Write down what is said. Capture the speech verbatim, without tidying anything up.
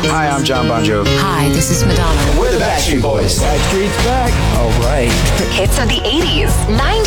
Hi, I'm John Bon Jovi. Hi, this is Madonna. We're the Backstreet Boys. Backstreet's back. All right. Hits of the eighties, nineties.